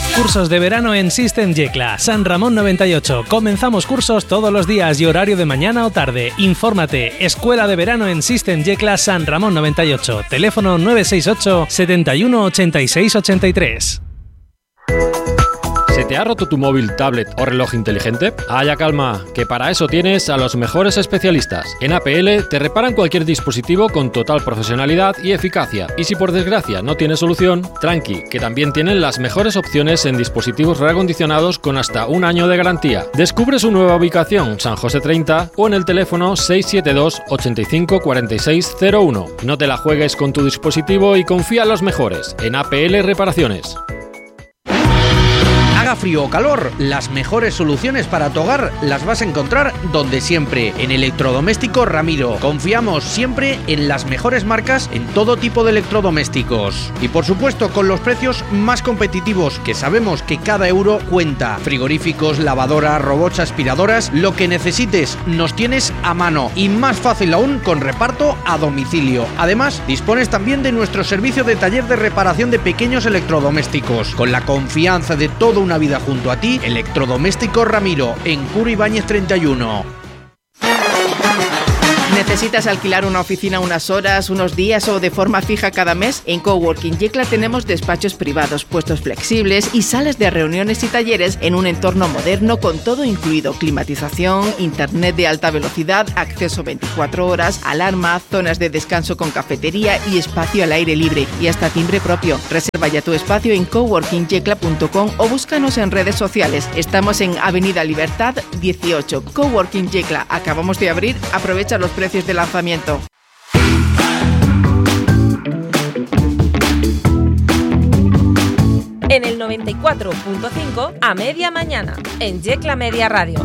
Cursos de verano en System Yecla, San Ramón 98. Comenzamos cursos todos los días y horario de mañana o tarde. Infórmate, Escuela de Verano en System Yecla, San Ramón 98. Teléfono 968 71 86 83. ¿Se te ha roto tu móvil, tablet o reloj inteligente? Haya calma, que para eso tienes a los mejores especialistas. En APL te reparan cualquier dispositivo con total profesionalidad y eficacia. Y si por desgracia no tienes solución, tranqui, que también tienen las mejores opciones en dispositivos reacondicionados con hasta 1 año de garantía. Descubre su nueva ubicación, San José 30, o en el teléfono 672 85 46 01. No te la juegues con tu dispositivo y confía en los mejores, en APL Reparaciones. Haga frío o calor, las mejores soluciones para tu hogar las vas a encontrar donde siempre, en Electrodoméstico Ramiro. Confiamos siempre en las mejores marcas en todo tipo de electrodomésticos. Y por supuesto con los precios más competitivos, que sabemos que cada euro cuenta. Frigoríficos, lavadoras, robots aspiradoras, lo que necesites nos tienes a mano. Y más fácil aún con reparto a domicilio. Además, dispones también de nuestro servicio de taller de reparación de pequeños electrodomésticos. Con la confianza de todo una vida junto a ti, Electrodoméstico Ramiro, en Curo Ibáñez 31. ¿Necesitas alquilar una oficina unas horas, unos días o de forma fija cada mes? En Coworking Yecla tenemos despachos privados, puestos flexibles y salas de reuniones y talleres en un entorno moderno con todo incluido: climatización, internet de alta velocidad, acceso 24 horas, alarma, zonas de descanso con cafetería y espacio al aire libre y hasta timbre propio. Reserva ya tu espacio en coworkingyecla.com o búscanos en redes sociales. Estamos en Avenida Libertad 18. Coworking Yecla. Acabamos de abrir. Aprovecha los precios de lanzamiento. En el 94.5 a media mañana, en Yecla Media Radio.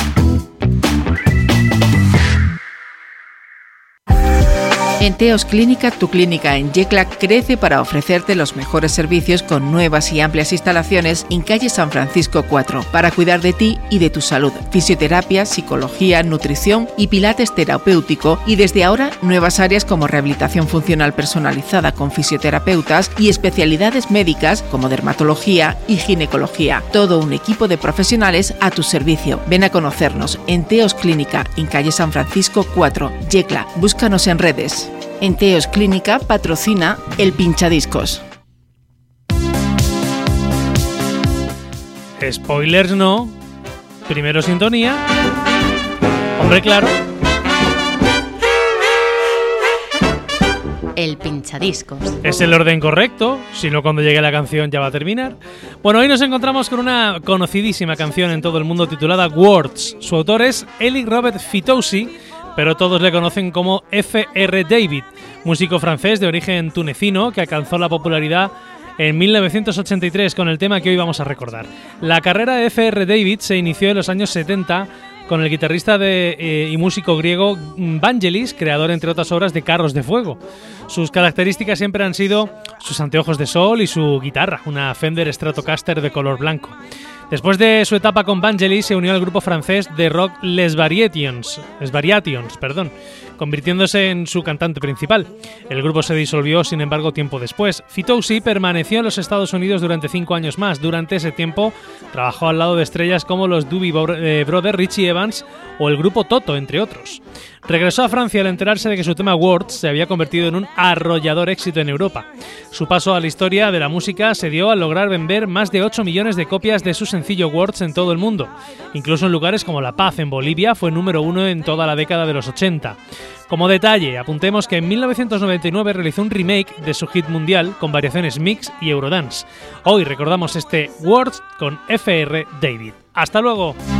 En Teos Clínica, tu clínica en Yecla crece para ofrecerte los mejores servicios con nuevas y amplias instalaciones en calle San Francisco 4 para cuidar de ti y de tu salud. Fisioterapia, psicología, nutrición y pilates terapéutico, y desde ahora nuevas áreas como rehabilitación funcional personalizada con fisioterapeutas y especialidades médicas como dermatología y ginecología. Todo un equipo de profesionales a tu servicio. Ven a conocernos en Teos Clínica en calle San Francisco 4, Yecla. Búscanos en redes. En Teos Clínica patrocina el Pinchadiscos. Spoilers no. Primero sintonía. Hombre, claro. El Pinchadiscos. Es el orden correcto, si no cuando llegue la canción ya va a terminar. Bueno, hoy nos encontramos con una conocidísima canción en todo el mundo titulada Words. Su autor es Eli Robert Fitoussi, pero todos le conocen como F.R. David, músico francés de origen tunecino que alcanzó la popularidad en 1983 con el tema que hoy vamos a recordar. La carrera de F.R. David se inició en los años 70 con el guitarrista y músico griego Vangelis, creador entre otras obras de Carros de Fuego. Sus características siempre han sido sus anteojos de sol y su guitarra, una Fender Stratocaster de color blanco. Después de su etapa con Vangelis, se unió al grupo francés de rock Les Variations, convirtiéndose en su cantante principal. El grupo se disolvió, sin embargo, tiempo después. Fitoussi permaneció en los Estados Unidos durante 5 años más. Durante ese tiempo trabajó al lado de estrellas como los Doobie Brothers, Richie Evans o el grupo Toto, entre otros. Regresó a Francia al enterarse de que su tema Words se había convertido en un arrollador éxito en Europa. Su paso a la historia de la música se dio al lograr vender más de 8 millones de copias de su sencillo Words en todo el mundo. Incluso en lugares como La Paz, en Bolivia, fue número 1 en toda la década de los 80. Como detalle, apuntemos que en 1999 realizó un remake de su hit mundial con variaciones mix y eurodance. Hoy recordamos este Words con F.R. David. ¡Hasta luego!